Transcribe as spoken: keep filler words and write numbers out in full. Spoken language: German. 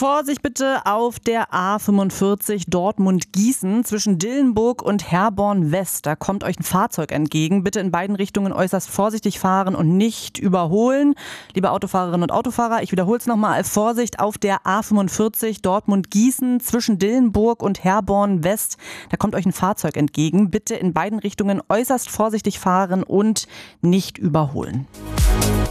Vorsicht bitte auf der A fünfundvierzig Dortmund-Gießen zwischen Dillenburg und Herborn West. Da kommt euch ein Fahrzeug entgegen. Bitte in beiden Richtungen äußerst vorsichtig fahren und nicht überholen. Liebe Autofahrerinnen und Autofahrer, ich wiederhole es nochmal. Vorsicht auf der A fünfundvierzig Dortmund-Gießen zwischen Dillenburg und Herborn West. Da kommt euch ein Fahrzeug entgegen. Bitte in beiden Richtungen äußerst vorsichtig fahren und nicht überholen.